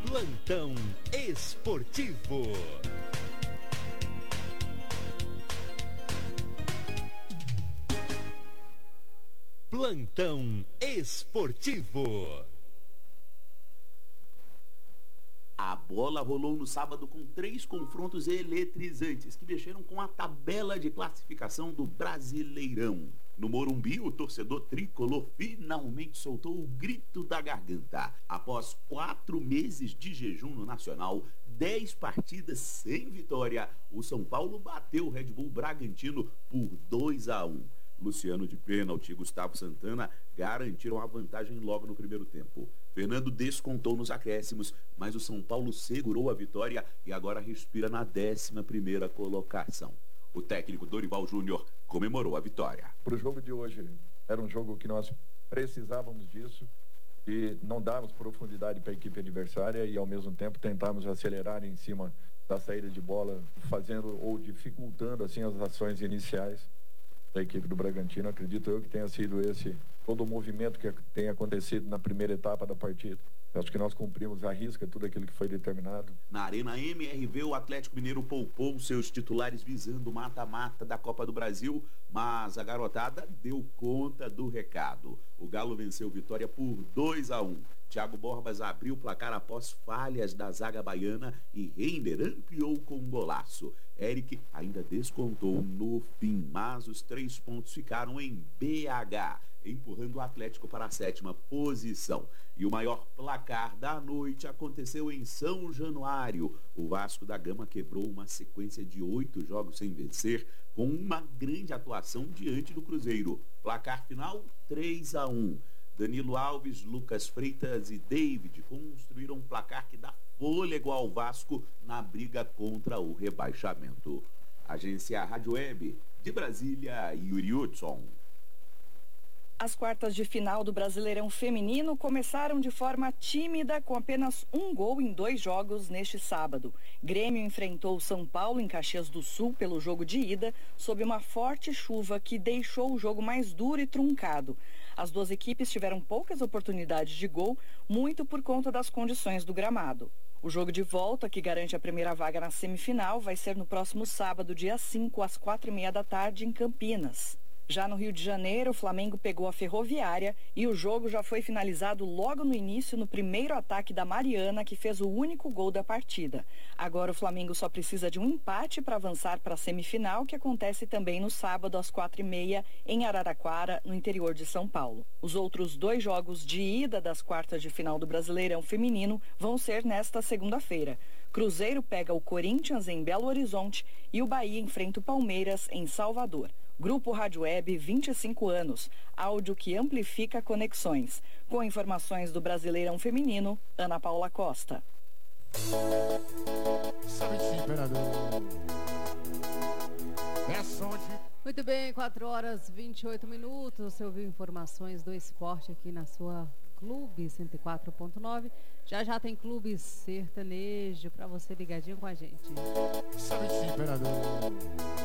Plantão Esportivo. Plantão Esportivo. A bola rolou no sábado com 3 confrontos eletrizantes que mexeram com a tabela de classificação do Brasileirão. No Morumbi, o torcedor tricolor finalmente soltou o grito da garganta. Após 4 meses de jejum no Nacional, 10 partidas sem vitória, o São Paulo bateu o Red Bull Bragantino por 2-1. Luciano de pênalti e Gustavo Santana garantiram a vantagem logo no primeiro tempo. Fernando descontou nos acréscimos, mas o São Paulo segurou a vitória e agora respira na 11ª colocação. O técnico Dorival Júnior comemorou a vitória. Para o jogo de hoje, era um jogo que nós precisávamos disso e não darmos profundidade para a equipe adversária e ao mesmo tempo tentarmos acelerar em cima da saída de bola, fazendo ou dificultando assim as ações iniciais da equipe do Bragantino. Acredito eu que tenha sido esse todo o movimento que tem acontecido na primeira etapa da partida. Eu acho que nós cumprimos à risca tudo aquilo que foi determinado. Na Arena MRV, o Atlético Mineiro poupou seus titulares visando o mata-mata da Copa do Brasil, mas a garotada deu conta do recado. O Galo venceu Vitória por 2-1. Thiago Borbas abriu o placar após falhas da zaga baiana e Reiner ampliou com um golaço. Eric ainda descontou no fim, mas os 3 pontos ficaram em BH, empurrando o Atlético para a 7ª posição. E o maior placar da noite aconteceu em São Januário. O Vasco da Gama quebrou uma sequência de 8 jogos sem vencer, com uma grande atuação diante do Cruzeiro. Placar final 3-1. Danilo Alves, Lucas Freitas e David construíram um placar que dá fôlego ao Vasco na briga contra o rebaixamento. Agência Rádio Web de Brasília, Yuri Hudson. As quartas de final do Brasileirão Feminino começaram de forma tímida, com apenas 1 gol em 2 jogos neste sábado. Grêmio enfrentou o São Paulo em Caxias do Sul pelo jogo de ida, sob uma forte chuva que deixou o jogo mais duro e truncado. As 2 equipes tiveram poucas oportunidades de gol, muito por conta das condições do gramado. O jogo de volta, que garante a primeira vaga na semifinal, vai ser no próximo sábado, dia 5, às 4h30 da tarde, em Campinas. Já no Rio de Janeiro, o Flamengo pegou a Ferroviária e o jogo já foi finalizado logo no início, no primeiro ataque da Mariana, que fez o único gol da partida. Agora o Flamengo só precisa de um empate para avançar para a semifinal, que acontece também no sábado às 4h30 em Araraquara, no interior de São Paulo. Os outros 2 jogos de ida das quartas de final do Brasileirão Feminino vão ser nesta segunda-feira. Cruzeiro pega o Corinthians em Belo Horizonte e o Bahia enfrenta o Palmeiras em Salvador. Grupo Rádio Web, 25 anos. Áudio que amplifica conexões. Com informações do Brasileirão Feminino, Ana Paula Costa. Muito bem, 4h28. Você ouviu informações do esporte aqui na sua Clube 104.9. Já tem Clube Sertanejo para você ligadinho com a gente.